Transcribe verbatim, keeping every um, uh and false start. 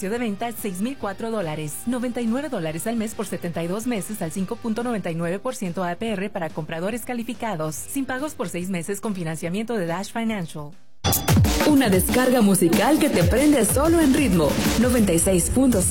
Precio de venta seis mil cuatro dólares. noventa y nueve dólares al mes por setenta y dos meses al cinco punto noventa y nueve por ciento A P R para compradores calificados. Sin pagos por seis meses con financiamiento de Dash Financial. Una descarga musical que te prende solo en ritmo. noventa y seis punto